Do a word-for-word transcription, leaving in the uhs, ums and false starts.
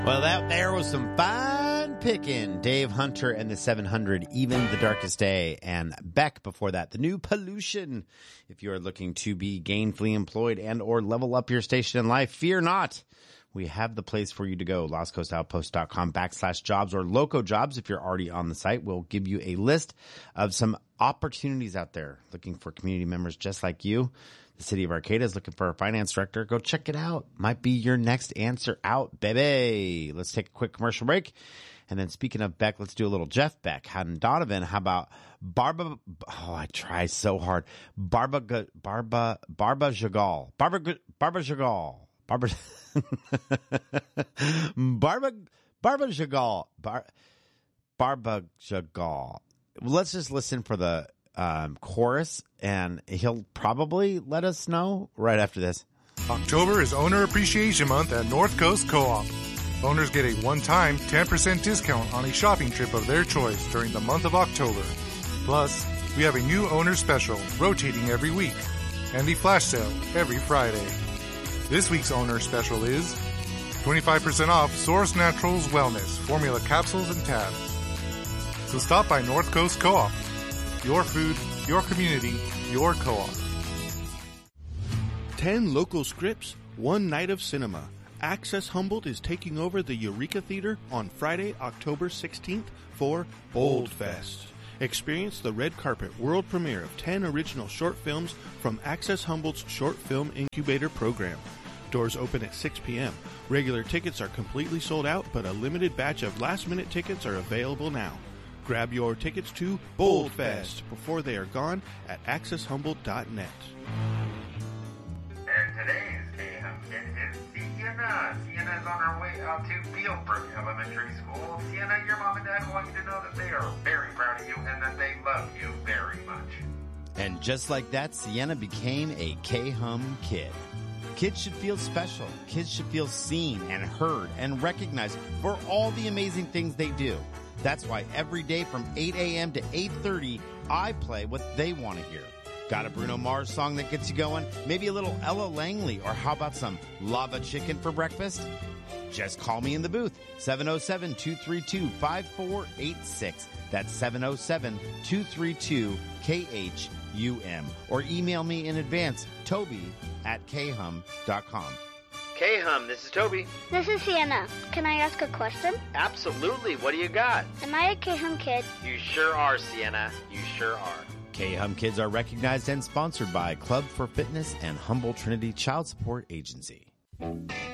Well, that there was some fine picking. Dave Hunter and the seven hundred, Even the Darkest Day. And Beck before that, The New Pollution. If you are looking to be gainfully employed and or level up your station in life, fear not. We have the place for you to go. LostCoastOutpost.com backslash jobs or Loco Jobs. If you're already on the site, we'll give you a list of some opportunities out there looking for community members just like you. The city of Arcata is looking for a finance director. Go check it out. Might be your next answer out, baby. Let's take a quick commercial break. And then speaking of Beck, let's do a little Jeff Beck. And Donovan, how about Barba? Oh, I try so hard. Barba, Barba, Barba Jagal. Barba, Barba Jagal. Barba, Barba, Barba Jagal. Bar, Barba Jagal. Let's just listen for the um, chorus, and he'll probably let us know right after this. October is Owner Appreciation Month at North Coast Co-op. Owners get a one-time ten percent discount on a shopping trip of their choice during the month of October. Plus, we have a new owner special rotating every week and a flash sale every Friday. This week's owner special is twenty-five percent off Source Naturals Wellness Formula Capsules and Tabs. So stop by North Coast Co-op. Your food, your community, your co-op. Ten local scripts, one night of cinema. Access Humboldt is taking over the Eureka Theater on Friday, October sixteenth for Bold Fest. Experience the red carpet world premiere of ten original short films from Access Humboldt's Short Film Incubator program. Doors open at six p.m. Regular tickets are completely sold out, but a limited batch of last-minute tickets are available now. Grab your tickets to Bold Fest before they are gone at access humboldt dot net. And today's K-Hum Kid is Sienna. Sienna is on her way out to Fieldbrook Elementary School. Sienna, your mom and dad want you to know that they are very proud of you and that they love you very much. And just like that, Sienna became a K-Hum Kid. Kids should feel special. Kids should feel seen and heard and recognized for all the amazing things they do. That's why every day from eight a.m. to eight thirty, I play what they want to hear. Got a Bruno Mars song that gets you going? Maybe a little Ella Langley, or how about some lava chicken for breakfast? Just call me in the booth, seven oh seven, two three two, five four eight six. That's seven oh seven, two three two, K H U M. Or email me in advance, Toby at K hum dot com. K-Hum, this is Toby. This is Sienna. Can I ask a question? Absolutely. What do you got? Am I a K-Hum Kid? You sure are, Sienna. You sure are. K-Hum Kids are recognized and sponsored by Club for Fitness and Humboldt Trinity Child Support Agency.